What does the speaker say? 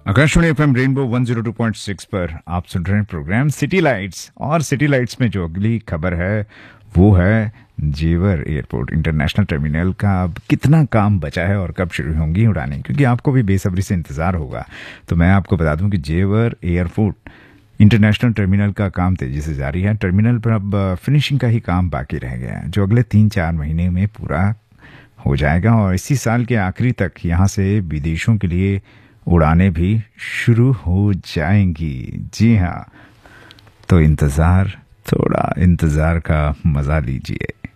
Akashvani FM rainbow 102.6 पर आप सुन रहे हैं प्रोग्राम सिटी लाइट्स। और सिटी लाइट्स में जो अगली खबर है वो है जेवर एयरपोर्ट इंटरनेशनल टर्मिनल का अब कितना काम बचा है और कब शुरू होंगी उड़ानें, क्योंकि आपको भी बेसब्री से इंतज़ार होगा। तो मैं आपको बता दूं कि जेवर एयरपोर्ट इंटरनेशनल टर्मिनल का काम तेजी से जारी है। टर्मिनल पर अब फिनिशिंग का ही काम बाकी रह गया है, जो अगले 3-4 महीने में पूरा हो जाएगा और इसी साल के आखिरी तक यहाँ से विदेशों के लिए उड़ानें भी शुरू हो जाएंगी। जी हाँ, तो थोड़ा इंतज़ार का मज़ा लीजिए।